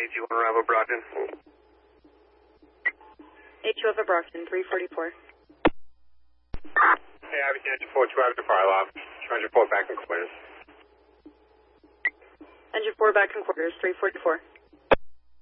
AG1 arrival Brockton. AG1 Brockton, 344. Hey, Abby, engine 4, 2 after fire alarm. Trying to report back in quarters. Engine 4 back in quarters, 344.